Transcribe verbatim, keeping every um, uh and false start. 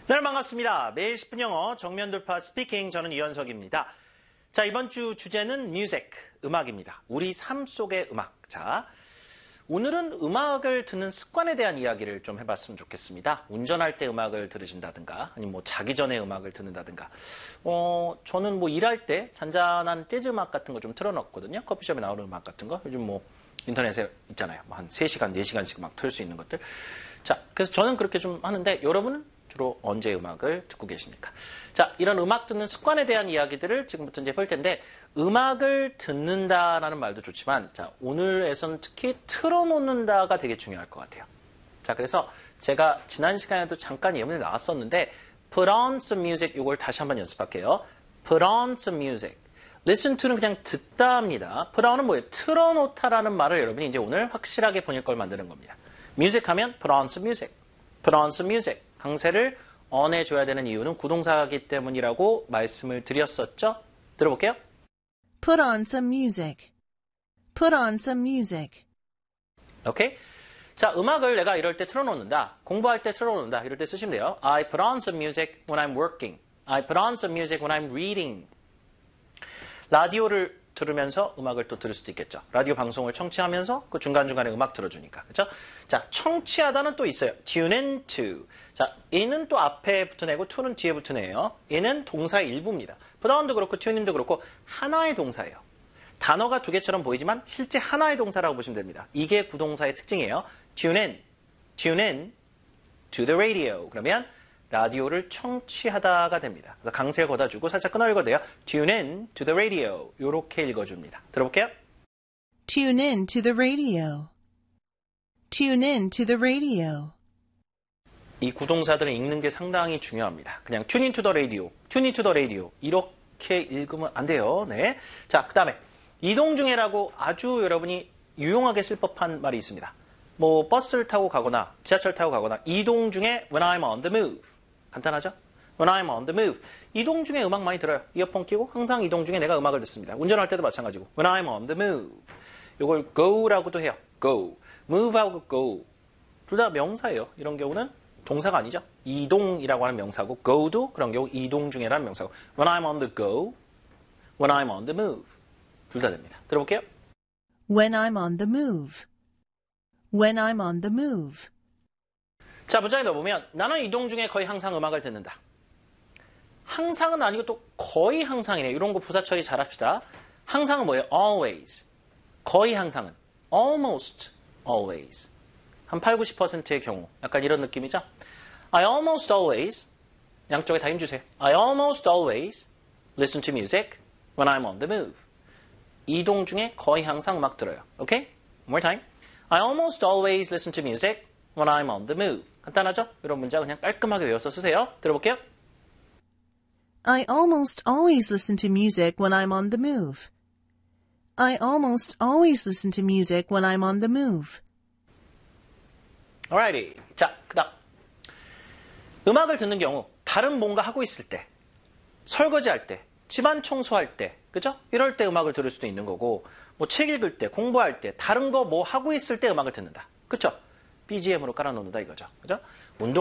네, 반갑습니다. 매일 십 분 영어 정면 돌파 스피킹, 저는 이현석입니다. 자, 이번 주 주제는 뮤직, 음악입니다. 우리 삶 속의 음악. 자, 오늘은 음악을 듣는 습관에 대한 이야기를 좀 해봤으면 좋겠습니다. 운전할 때 음악을 들으신다든가, 아니면 뭐 자기 전에 음악을 듣는다든가. 어, 저는 뭐 일할 때 잔잔한 재즈 음악 같은 거 좀 틀어놓거든요. 커피숍에 나오는 음악 같은 거. 요즘 뭐 인터넷에 있잖아요. 뭐 한 세 시간, 네 시간씩 막 틀 수 있는 것들. 자, 그래서 저는 그렇게 좀 하는데, 여러분은 주로 언제 음악을 듣고 계십니까? 자, 이런 음악 듣는 습관에 대한 이야기들을 지금부터 이제 볼 텐데, 음악을 듣는다라는 말도 좋지만, 자, 오늘에선 특히 틀어놓는다가 되게 중요할 것 같아요. 자, 그래서 제가 지난 시간에도 잠깐 예문에 나왔었는데, put on some music, 이걸 다시 한번 연습할게요. put on some music. listen to는 그냥 듣다 합니다. put on은 뭐예요? 틀어놓다라는 말을 여러분이 이제 오늘 확실하게 번역을 걸 만드는 겁니다. music 하면 put on some music. put on some music. 강세를 on에 줘야 되는 이유는 구동사이기 때문이라고 말씀을 드렸었죠? 들어볼게요. Put on some music. Put on some music. 오케이? 자, 음악을 내가 이럴 때 틀어놓는다. 공부할 때 틀어놓는다. 이럴 때 쓰시면 돼요. I put on some music when I'm working. I put on some music when I'm reading. 라디오를 들으면서 음악을 또 들을 수도 있겠죠. 라디오 방송을 청취하면서 그 중간중간에 음악 들어주니까. 그렇죠? 자, 청취하다는 또 있어요. tune in to. 자, in은 또 앞에 붙어내고 to는 뒤에 붙어내요. in은 동사의 일부입니다. put on도 그렇고 tune in도 그렇고 하나의 동사예요. 단어가 두 개처럼 보이지만 실제 하나의 동사라고 보시면 됩니다. 이게 구동사의 특징이에요. tune in, tune in to the radio. 그러면 라디오를 청취하다가 됩니다. 그래서 강세를 걷어주고 살짝 끊어 읽어도 돼요. Tune in to the radio. 이렇게 읽어줍니다. 들어볼게요. Tune in to the radio. Tune in to the radio. 이 구동사들은 읽는 게 상당히 중요합니다. 그냥 tune in to the radio, tune in to the radio 이렇게 읽으면 안 돼요. 네. 자, 그 다음에 이동 중에라고 아주 여러분이 유용하게 쓸 법한 말이 있습니다. 뭐 버스를 타고 가거나 지하철 타고 가거나 이동 중에 when I'm on the move. 간단하죠? When I'm on the move. 이동 중에 음악 많이 들어요. 이어폰 끼고 항상 이동 중에 내가 음악을 듣습니다. 운전할 때도 마찬가지고. When I'm on the move. 이걸 go라고도 해요. go. move하고 go. 둘 다 명사예요. 이런 경우는 동사가 아니죠. 이동이라고 하는 명사고 go도 그런 경우 이동 중에라는 명사고. When I'm on the go. When I'm on the move. 둘 다 됩니다. 들어볼게요. When I'm on the move. When I'm on the move. 자, 문장에 넣어보면 나는 이동 중에 거의 항상 음악을 듣는다. 항상은 아니고 또 거의 항상이네. 이런 거 부사 처리 잘합시다. 항상은 뭐예요? always. 거의 항상은 almost always. 한 팔, 구십 퍼센트의 경우. 약간 이런 느낌이죠? I almost always 양쪽에 다 힘주세요. I almost always listen to music when I'm on the move. 이동 중에 거의 항상 음악 들어요. 오케이? One more time. I almost always listen to music when I'm on the move. 간단하죠? 이런 문장 그냥 깔끔하게 외워서 쓰세요. 들어볼게요. I almost always listen to music when I'm on the move. I almost always listen to music when I'm on the move. Alrighty. 자, 그 다음. 음악을 듣는 경우 다른 뭔가 하고 있을 때, 설거지할 때, 집안 청소할 때, 그죠? 이럴 때 음악을 들을 수도 있는 거고, 뭐 책 읽을 때, 공부할 때, 다른 거 뭐 하고 있을 때 음악을 듣는다. 그쵸? 비지엠으로 깔아놓는다 이거죠. 그죠?